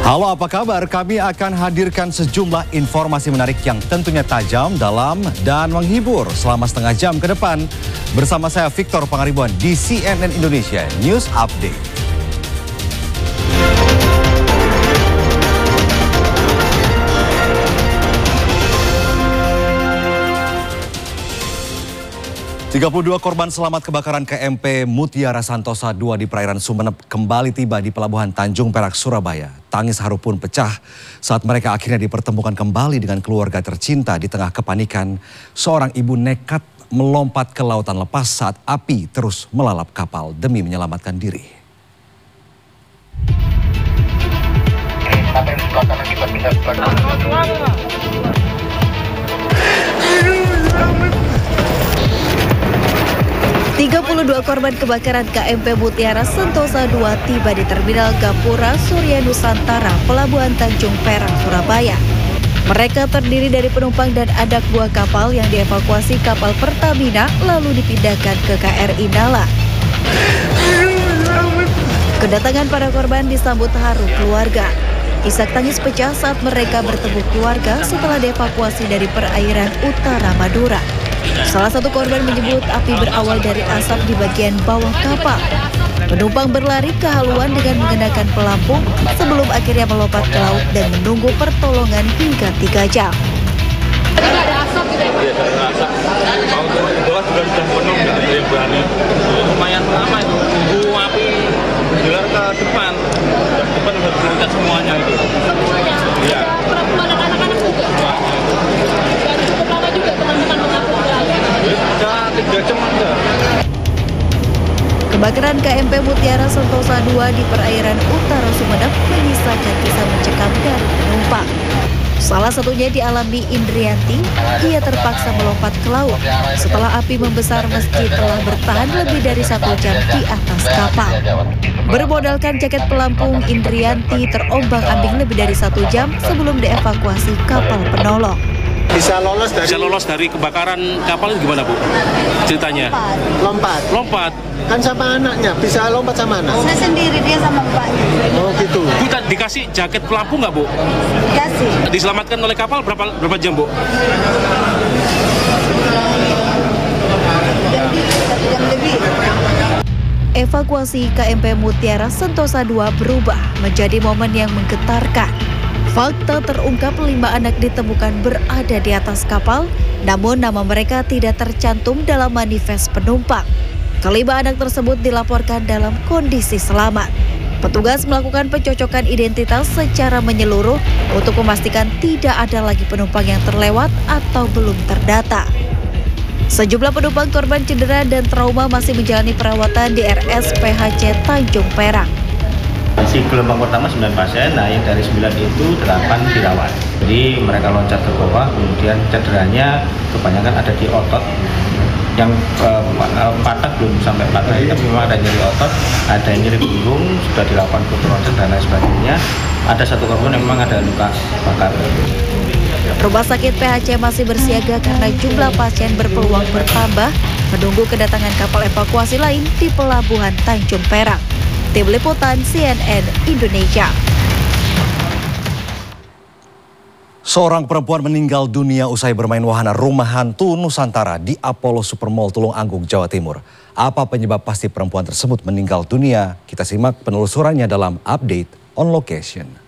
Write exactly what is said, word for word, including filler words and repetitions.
Halo, apa kabar? Kami akan hadirkan sejumlah informasi menarik yang tentunya tajam, dalam, dan menghibur selama setengah jam ke depan. Bersama saya Victor Pangaribuan di C N N Indonesia News Update. tiga puluh dua korban selamat kebakaran K M P Mutiara Santosa dua di perairan Sumeneb kembali tiba di Pelabuhan Tanjung Perak, Surabaya. Tangis haru pun pecah saat mereka akhirnya dipertemukan kembali dengan keluarga tercinta di tengah kepanikan. Seorang ibu nekat melompat ke lautan lepas saat api terus melalap kapal demi menyelamatkan diri. tiga puluh dua korban kebakaran K M P Mutiara Santosa dua tiba di Terminal Gapura Surya Nusantara, Pelabuhan Tanjung Perak, Surabaya. Mereka terdiri dari penumpang dan anak buah kapal yang dievakuasi kapal Pertamina lalu dipindahkan ke K R I Nala. Kedatangan para korban disambut haru keluarga. Isak tangis pecah saat mereka bertemu keluarga setelah dievakuasi dari perairan utara Madura. Salah satu korban menyebut api berawal dari asap di bagian bawah kapal. Penumpang berlari kehaluan dengan mengenakan pelampung sebelum akhirnya melompat ke laut dan menunggu pertolongan hingga tiga jam. Ada asap gitu ya? Iya, ada asap. Kalau di bawah juga sudah penuh, nggak ada yang berani. Lumayan lama itu, tunggu api menjelar ke depan. Ke depan harus meloncat semuanya itu. Semuanya? Iya. Perempuan dan anak-anak juga? Semuanya. Dan cukup lama juga teman-teman mengaku berada? Sudah tiga jam aja. Kebakaran K M P Mutiara Santosa dua di perairan utara Sumeneb menyisakan kisah mencekam dari penumpang. Salah satunya dialami Indrianti, ia terpaksa melompat ke laut setelah api membesar meski telah bertahan lebih dari satu jam di atas kapal. Bermodalkan jaket pelampung, Indrianti terombang-ambing lebih dari satu jam sebelum dievakuasi kapal penolong. Bisa lolos dari Bisa lolos dari kebakaran kapal itu gimana, Bu? Ceritanya? lompat. Lompat. Kan sama anaknya, bisa lompat sama anak. Saya sendiri, dia sama bapaknya. Oh gitu. Bu, tadi dikasih jaket pelampung nggak, Bu? Dikasih. Diselamatkan oleh kapal berapa berapa jam, Bu? Satu jam lebih. Evakuasi K M P Mutiara Santosa dua berubah menjadi momen yang menggetarkan. Fakta terungkap lima anak ditemukan berada di atas kapal, namun nama mereka tidak tercantum dalam manifest penumpang. Kelima anak tersebut dilaporkan dalam kondisi selamat. Petugas melakukan pencocokan identitas secara menyeluruh untuk memastikan tidak ada lagi penumpang yang terlewat atau belum terdata. Sejumlah penumpang korban cedera dan trauma masih menjalani perawatan di R S P H C Tanjung Perak. Si gelombang pertama sembilan pasien, nah yang dari sembilan itu delapan dirawat. Jadi mereka loncat ke bawah, kemudian cederanya kebanyakan ada di otot. Yang eh, patah belum sampai patah, tapi memang ada nyeri otot, ada nyeri punggung, sudah dilakukan putus loncat dan lain sebagainya. Ada satu korban yang memang ada luka bakar. Rumah sakit P H C masih bersiaga karena jumlah pasien berpeluang bertambah menunggu kedatangan kapal evakuasi lain di Pelabuhan Tanjung Perak. Tim Liputan C N N Indonesia. Seorang perempuan meninggal dunia usai bermain wahana rumah hantu Nusantara di Apollo Supermall Tulung Agung, Jawa Timur. Apa penyebab pasti perempuan tersebut meninggal dunia? Kita simak penelusurannya dalam Update on Location.